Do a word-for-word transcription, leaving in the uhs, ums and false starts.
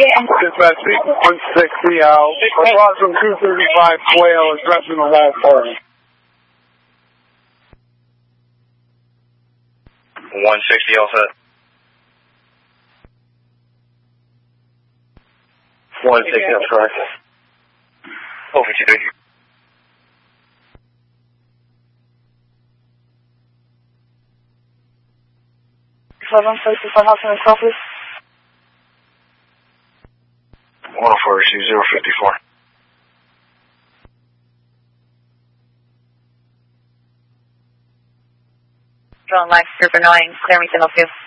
Dispatch one sixty out. Across from two thirty-five Quail, addressing the last party. one sixty all set. one sixty on track. Over two three. Seven places for house and call, please. one oh four, receive zero fifty-four. Drone Life, Group nine, clear me to help you.